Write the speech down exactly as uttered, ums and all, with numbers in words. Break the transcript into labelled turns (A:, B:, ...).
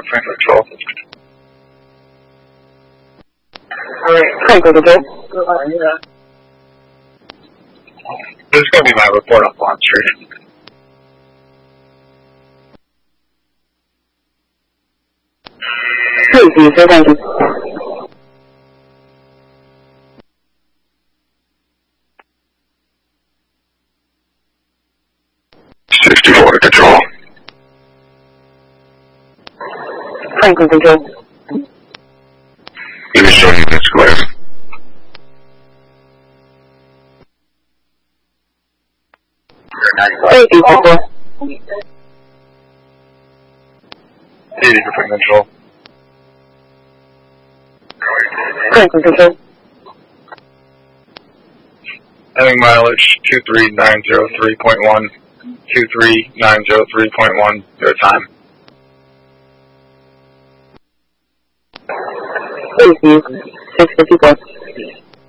A: Franklin Control.
B: Franklin Control.
A: This is going to be my report on Bond Street.
B: Please, sir, thank you.
A: sixty-four to Control.
B: Franklin Control.
A: Give me some units, clear.
B: Thank you, Control.
A: eighty to Franklin Control.
B: Franklin Control.
A: Having mileage two three nine zero three point one, two three nine zero three point one, your time.
B: Thank you. six fifty-four.